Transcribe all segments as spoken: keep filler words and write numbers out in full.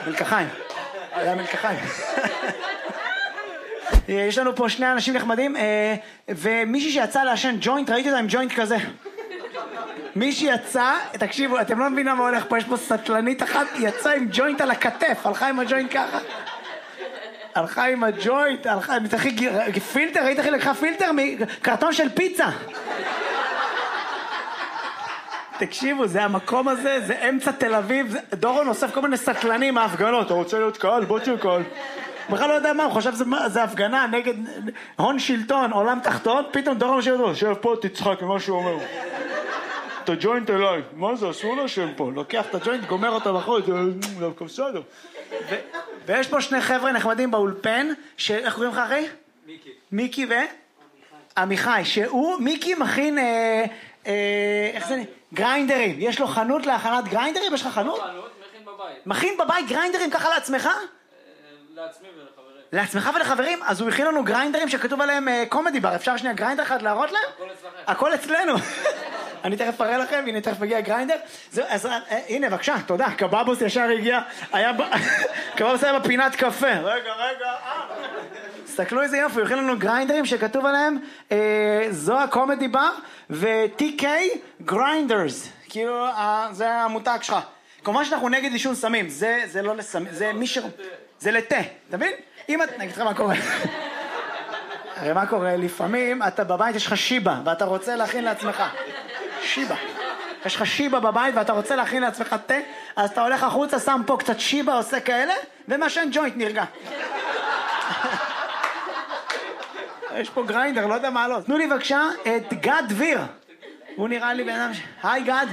מלקחיים. היה מלקחיים. יש לנו פה שני אנשים נחמדים, ומישהי שיצא לעשן ג'וינט, ראיתי אותה עם ג'וינט כזה. מישהי יצא, תקשיבו, אתם לא מבינים מה הולך פה, יש פה סטלנית אחת, יצאה עם ג'וינט על הכתף, הלכה עם הג'וינט ככה. הלכה עם הג'וינט, הלכה, מתחי פילטר, ראית איך היא לקחה פילטר מקרטון של פיצה. תקשיבו, זה המקום הזה, זה אמצע תל אביב, דורון אוסף כל מיני סטלנים מההפגנות, אתה רוצה להיות קהל? בוא תהיה קהל. בכלל לא יודע מה, הוא חושב שזה הפגנה נגד הון שלטון, עולם תחתון, פתאום דורון משאיר אותו, שב פה תצחק ממה שהוא אומר. את הג'וינט אליי, מה זה, אסור לשם פה, לוקח את הג'וינט, גומר אותו בחוד, זה דווקא בסדר. ויש פה שני חבר'ה נחמדים באולפן, איך קוראים לך אחי? מיקי. מיקי ו? עמיחי, שהוא, מיקי מכין, איך זה נראה? גריינדרים, יש לו חנות להכנת גריינדרים, יש לך חנות? חנות, מכין בבית. מכין בבית גריינדרים ככה לעצמך? לעצמי ולחברים. לעצמך ולחברים? אז הוא הכין לנו גריינדרים שכתוב עליהם קומדי בר, אפשר שנייה גריינדר אחד להראות להם? הכל אצלכם. הכל אצלנו. אני תכף אראה לכם, הנה תכף הגיע גריינדר. אז הנה בבקשה, תודה, קבבוס ישר הגיע, קבבוס היה בפינת קפה. רגע, רגע, תסתכלו איזה יופי, הוא הכין לנו גריינדרים שכתוב עליהם זו הקומדי בר ו-טי קיי גריינדרס, כאילו זה המותג שלך. כלומר שאנחנו נגד עישון סמים, זה לא לסמים, זה מי ש... זה לתה, אתה מבין? אם את... נגיד לך מה קורה. הרי מה קורה? לפעמים אתה בבית יש לך שיבה ואתה רוצה להכין לעצמך. שיבה. יש לך שיבה בבית ואתה רוצה להכין לעצמך תה, אז אתה הולך החוצה, שם פה קצת שיבה, עושה כאלה, ומשן ג'וינט נרגע. יש פה גריינדר, לא יודע מה לא. תנו לי בבקשה את גד דביר. הוא נראה לי בן אדם ש... היי גד.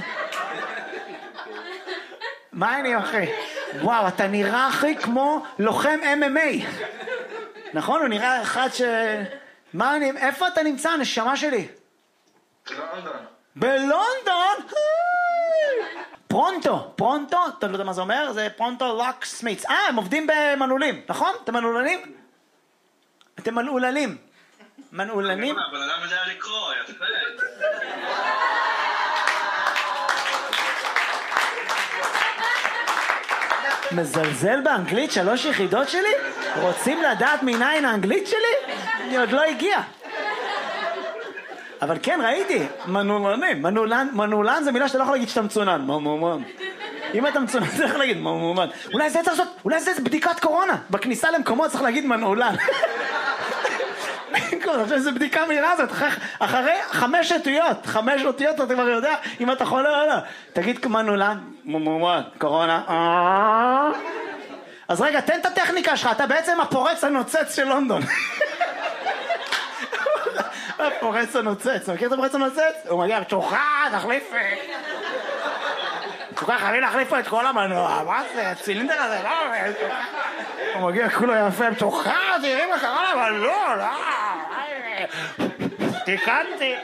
מה אני אחי? וואו, אתה נראה אחי כמו לוחם אם אם איי. נכון? הוא נראה אחד ש... מה אני... איפה אתה נמצא, נשמה שלי? בלונדון. בלונדון? פרונטו. פרונטו? אתה לא יודע מה זה אומר? זה פרונטו לוק סמיץ. אה, הם עובדים במנעולים, נכון? אתם מנעולנים? אתם מנעולנים. מנעולנים? אבל אדם יודע לקרוא, יפה. מזלזל באנגלית שלוש יחידות שלי? רוצים לדעת מניין האנגלית שלי? אני עוד לא הגיע. אבל כן, ראיתי, מנעולנים, מנעולן, מנעולן זה מילה שאתה לא יכול להגיד שאתה מצונן, מנעולן. אם אתה מצונן, אתה יכול להגיד מנעולן. אולי זה צריך לעשות, אולי זה בדיקת קורונה. בכניסה למקומות צריך להגיד מנעולן. אני חושב שזו בדיקה מהירה הזאת, אחרי חמש אותיות, חמש אותיות אתה כבר יודע אם אתה חולה או לא. תגיד מנעולן, מנעולן, קורונה. אז רגע, תן את הטכניקה שלך, אתה בעצם הפורץ הנוצץ של לונדון. הפורץ הנוצץ, מכיר את הפורץ הנוצץ? הוא מגיע, תוכה, תחליף... תוכה, חייבים להחליף פה את כל המנוע, מה זה? הצילינדר הזה, לא... הוא מגיע, כולו יפה, תוכה, תראי מה קרה לה, אבל לא, לא... תיקנתי.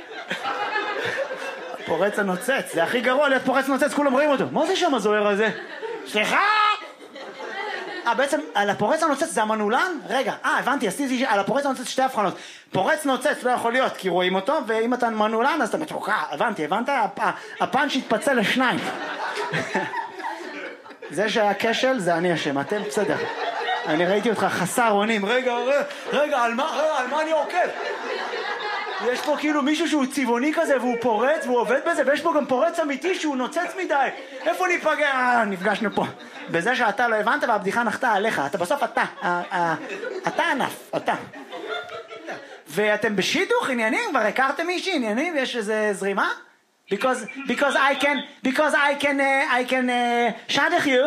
הפורץ הנוצץ, זה הכי גרוע להיות פורץ נוצץ, כולם רואים אותו. מה זה שם הזוהר הזה? סליחה! אה, בעצם, על הפורץ הנוצץ זה המנעולן? רגע, אה, הבנתי, עשיתי על הפורץ הנוצץ שתי הבחנות. פורץ נוצץ לא יכול להיות, כי רואים אותו, ואם אתה מנעולן, אז אתה מתוקע. הבנתי, הבנת? הפאנץ' התפצל לשניים. זה שהיה כשל, זה אני אשם, אתם בסדר. אני ראיתי אותך חסר אונים. רגע, רגע, רגע, על מה, רגע, על מה אני עוקב? יש פה כאילו מישהו שהוא צבעוני כזה, והוא פורץ, והוא עובד בזה, ויש פה גם פורץ אמיתי שהוא נוצץ מדי. איפה ניפגע? אה, נפגשנו פה. בזה שאתה לא הבנת והבדיחה נחתה עליך. אתה בסוף אתה. אתה ענף, אתה. ואתם בשידוך עניינים? כבר הכרתם מישהי עניינים? יש איזה זרימה? Because, because I can, because I can, uh, I can uh, שדך you.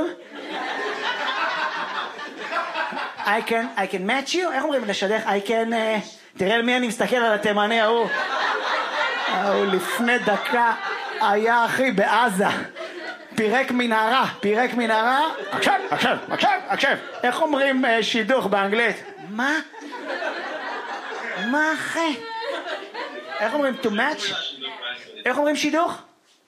I can, I can match you. איך אומרים לשדך? I can, uh, תראה על מי אני מסתכל על התימני ההוא. ההוא לפני דקה היה אחי בעזה. פירק מנהרה, פירק מנהרה. עכשיו, עכשיו, עכשיו, עכשיו. איך אומרים uh, שידוך באנגלית? מה? מה אחי? איך אומרים to match? איך אומרים שידוך?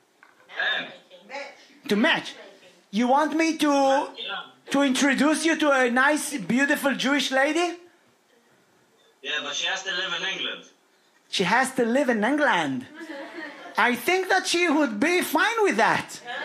To match. You want me to to introduce you to a nice, beautiful Jewish lady? Yeah, but she has to live in England. She has to live in England. I think that she would be fine with that.